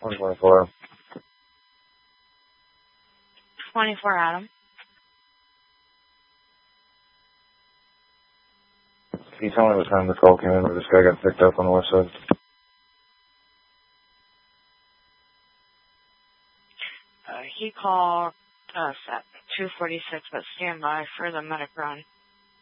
124. 24, Adam. Can you tell me what time the call came in where this guy got picked up on the west side? He called us at 2:46, but stand by for the medic run.